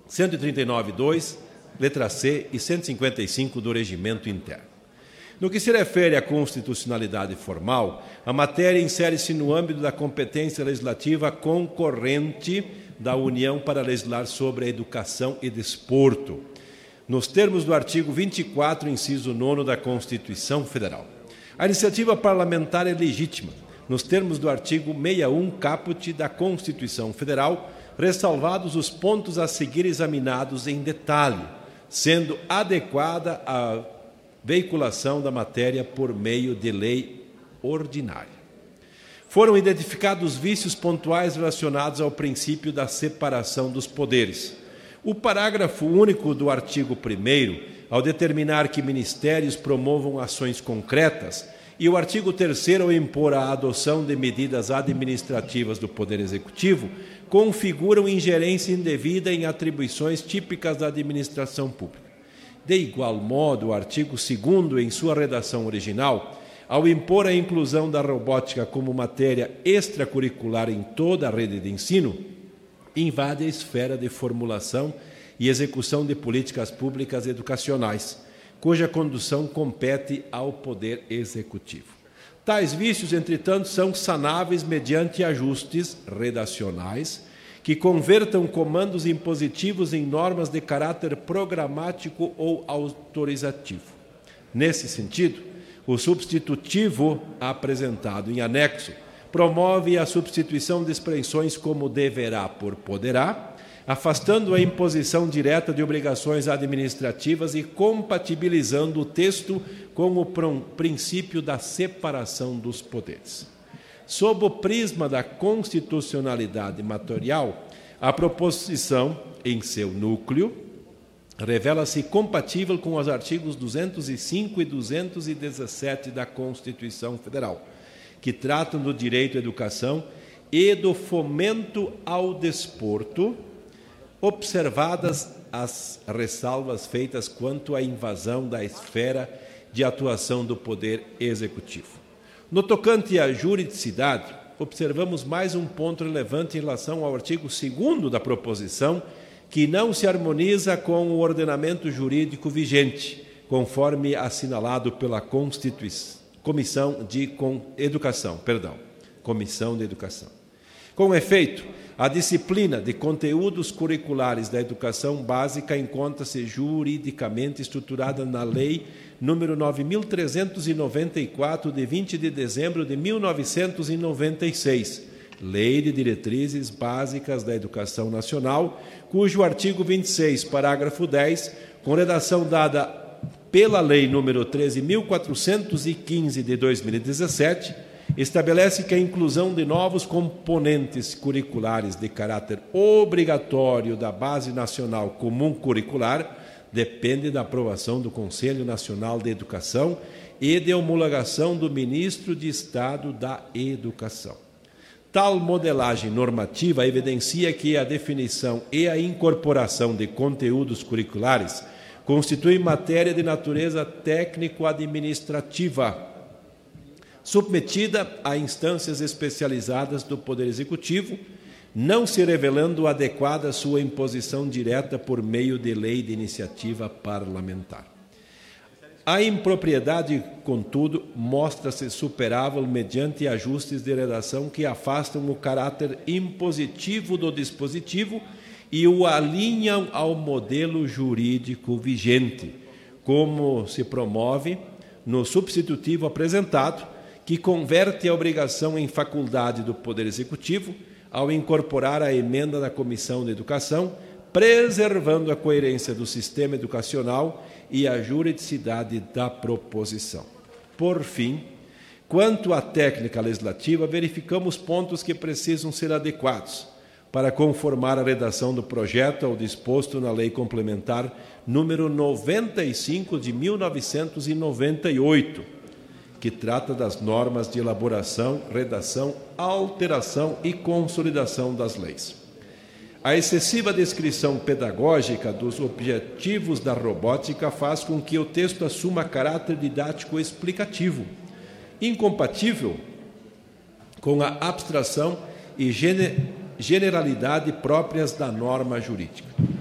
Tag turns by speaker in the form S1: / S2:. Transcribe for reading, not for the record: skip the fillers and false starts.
S1: 139.2, letra C, e 155 do Regimento Interno. No que se refere à constitucionalidade formal, a matéria insere-se no âmbito da competência legislativa concorrente da União para legislar sobre a educação e desporto, nos termos do artigo 24, inciso 9 da Constituição Federal. A iniciativa parlamentar é legítima, nos termos do artigo 61, caput da Constituição Federal, ressalvados os pontos a seguir examinados em detalhe, sendo adequada a veiculação da matéria por meio de lei ordinária. Foram identificados vícios pontuais relacionados ao princípio da separação dos poderes. O parágrafo único do artigo 1º, ao determinar que ministérios promovam ações concretas, e o artigo 3º, ao impor a adoção de medidas administrativas do Poder Executivo, configuram ingerência indevida em atribuições típicas da administração pública. De igual modo, o artigo 2º, em sua redação original, ao impor a inclusão da robótica como matéria extracurricular em toda a rede de ensino, invade a esfera de formulação e execução de políticas públicas educacionais, cuja condução compete ao Poder Executivo. Tais vícios, entretanto, são sanáveis mediante ajustes redacionais que convertam comandos impositivos em normas de caráter programático ou autorizativo. Nesse sentido, o substitutivo apresentado em anexo promove a substituição de expressões como deverá por poderá, afastando a imposição direta de obrigações administrativas e compatibilizando o texto com o princípio da separação dos poderes. Sob o prisma da constitucionalidade material, a proposição, em seu núcleo, revela-se compatível com os artigos 205 e 217 da Constituição Federal, que tratam do direito à educação e do fomento ao desporto, observadas as ressalvas feitas quanto à invasão da esfera de atuação do Poder Executivo. No tocante à juridicidade, observamos mais um ponto relevante em relação ao artigo 2º da proposição, que não se harmoniza com o ordenamento jurídico vigente, conforme assinalado pela Comissão de Educação. Com efeito, a disciplina de conteúdos curriculares da educação básica encontra-se juridicamente estruturada na Lei número 9.394, de 20 de dezembro de 1996, Lei de Diretrizes Básicas da Educação Nacional, cujo artigo 26, parágrafo 10, com redação dada pela Lei número 13.415 de 2017, estabelece que a inclusão de novos componentes curriculares de caráter obrigatório da Base Nacional Comum Curricular depende da aprovação do Conselho Nacional de Educação e de homologação do Ministro de Estado da Educação. Tal modelagem normativa evidencia que a definição e a incorporação de conteúdos curriculares constituem matéria de natureza técnico-administrativa, submetida a instâncias especializadas do Poder Executivo, não se revelando adequada sua imposição direta por meio de lei de iniciativa parlamentar. A impropriedade, contudo, mostra-se superável mediante ajustes de redação que afastam o caráter impositivo do dispositivo e o alinham ao modelo jurídico vigente, como se promove no substitutivo apresentado, que converte a obrigação em faculdade do Poder Executivo ao incorporar a emenda da Comissão de Educação, preservando a coerência do sistema educacional e a juridicidade da proposição. Por fim, quanto à técnica legislativa, verificamos pontos que precisam ser adequados para conformar a redação do projeto ao disposto na Lei Complementar número 95 de 1998, que trata das normas de elaboração, redação, alteração e consolidação das leis. A excessiva descrição pedagógica dos objetivos da robótica faz com que o texto assuma caráter didático explicativo, incompatível com a abstração e generalidade próprias da norma jurídica.